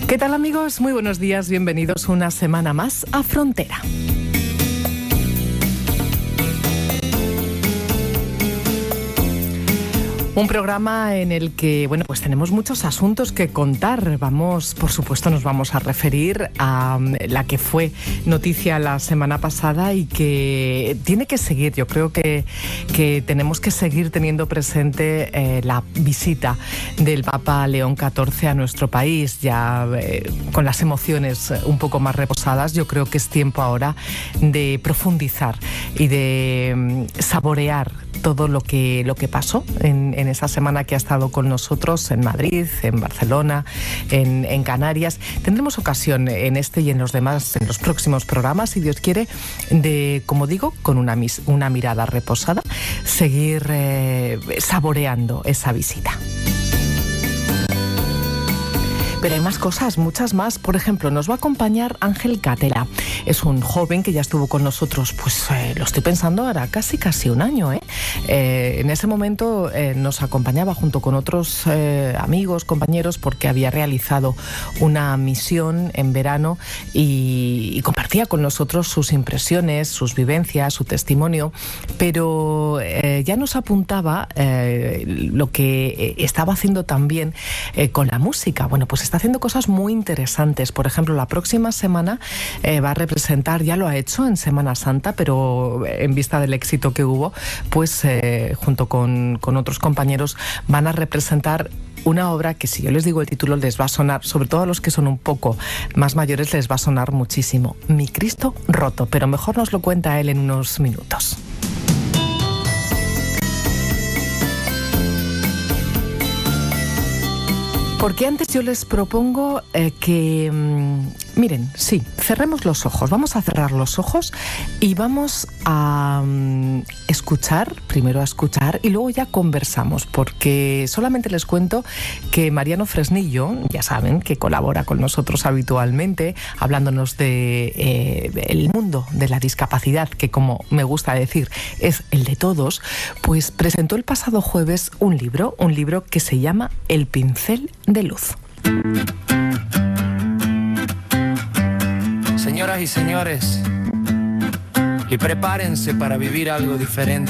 ¿Qué tal, amigos? Muy buenos días, bienvenidos una semana más a Frontera. Un programa en el que, pues tenemos muchos asuntos que contar. Por supuesto, nos vamos a referir a la que fue noticia la semana pasada y que tiene que seguir. Yo creo que tenemos que seguir teniendo presente la visita del Papa León XIV a nuestro país, ya con las emociones un poco más reposadas. Yo creo que es tiempo ahora de profundizar y de saborear todo lo que pasó en esa semana que ha estado con nosotros en Madrid, en Barcelona, en Canarias. Tendremos ocasión en este y en los demás, en los próximos programas, si Dios quiere, de, como digo, con una mirada reposada, seguir saboreando esa visita. Pero hay más cosas, muchas más. Por ejemplo, nos va a acompañar Ángel Catela. Es un joven que ya estuvo con nosotros, lo estoy pensando, ahora casi un año. En ese momento nos acompañaba junto con otros amigos, compañeros, porque había realizado una misión en verano y compartía con nosotros sus impresiones, sus vivencias, su testimonio. Pero ya nos apuntaba lo que estaba haciendo también con la música. Pues está haciendo cosas muy interesantes. Por ejemplo, la próxima semana va a representar, ya lo ha hecho en Semana Santa, pero en vista del éxito que hubo, junto con otros compañeros van a representar una obra que, si yo les digo el título, les va a sonar, sobre todo a los que son un poco más mayores, les va a sonar muchísimo. Mi Cristo roto, pero mejor nos lo cuenta él en unos minutos. Porque antes yo les propongo que, miren, sí, cerremos los ojos. Vamos a cerrar los ojos y vamos a escuchar, primero a escuchar y luego ya conversamos. Porque solamente les cuento que Mariano Fresnillo, ya saben, que colabora con nosotros habitualmente, hablándonos de el mundo de la discapacidad, que, como me gusta decir, es el de todos, pues presentó el pasado jueves un libro que se llama El pincel de luz. Señoras y señores, y prepárense para vivir algo diferente.